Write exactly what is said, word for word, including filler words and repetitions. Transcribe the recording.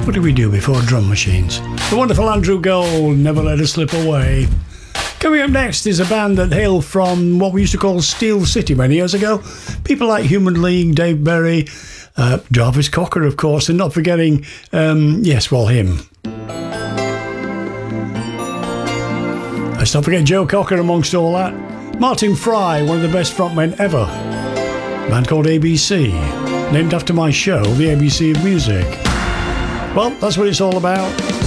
What did we do before drum machines? The wonderful Andrew Gold, Never Let Us Slip Away. Coming up next is a band that hail from what we used to call Steel City many years ago. People like Human League, Dave Berry, uh, Jarvis Cocker, of course, and not forgetting, um, yes, well, him. Let's not forget Joe Cocker amongst all that. Martin Fry, one of the best frontmen ever. A band called A B C, named after my show, The A B C of Music. Well, that's what it's all about.